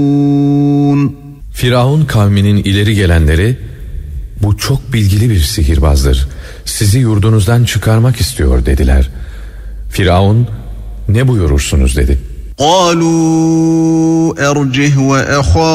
Firavun kavminin ileri gelenleri, bu çok bilgili bir sihirbazdır, sizi yurdunuzdan çıkarmak istiyor dediler. Firavun, ne buyurursunuz dedi. قالوا أرجه وأخاه